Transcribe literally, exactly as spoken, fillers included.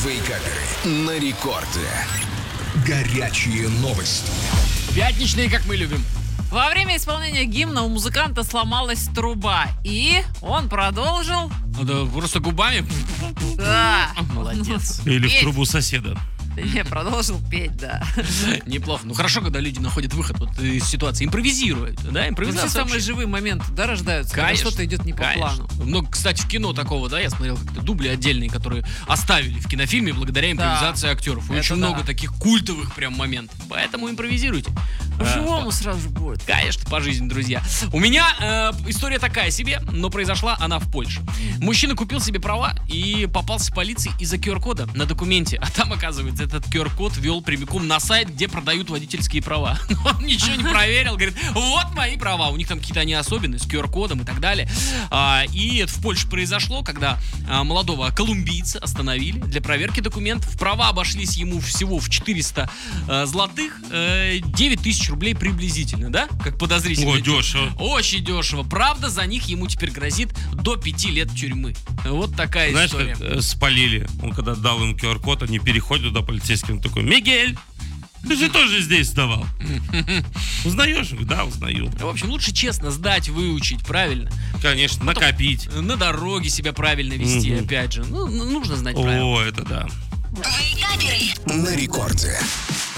Вейкаперы на рекорде. Горячие новости. Пятничные, как мы любим. Во время исполнения гимна у музыканта сломалась труба, и он продолжил... Да, просто губами. Да. Молодец. Или в Петь. трубу соседа. Не, продолжил петь, да. Неплохо. Ну хорошо, когда люди находят выход вот из ситуации. Импровизируют, да? Вообще Импровизация самые вообще. живые моменты, да, рождаются, когда Конечно, что-то идет не по конечно. плану. Много, кстати, в кино такого, да, я смотрел как-то дубли отдельные, которые оставили в кинофильме благодаря импровизации актеров. И это очень да. много таких культовых прям моментов. Поэтому импровизируйте. По-живому сразу же будет. Конечно, по жизни, друзья. У меня э, история такая себе, но произошла она в Польше. Мужчина купил себе права и попался полиции из-за ку ар-кода на документе. А там, оказывается, этот ку ар-код вел прямиком на сайт, где продают водительские права. Но он ничего не проверил, говорит, вот мои права. У них там какие-то они особенные, с ку ар-кодом и так далее. А, и это в Польше произошло, когда а, молодого колумбийца остановили для проверки документов. Права обошлись ему всего в четыреста а, злотых, а, девять тысяч рублей приблизительно, да? Как подозрительно. О, дешево. Очень дешево. Правда, за них ему теперь грозит до пяти лет тюрьмы. Вот такая Знаешь, история. как э, спалили. Он когда дал им ку ар-код, они переходят туда, полицейский, он такой: Мигель, ты же тоже здесь сдавал. Узнаешь? Да, узнаю. В общем, лучше честно сдать, выучить, правильно? Конечно, накопить. На дороге себя правильно вести, Мгм. опять же. Ну, ну, нужно знать правила. О, это да. На рекорде.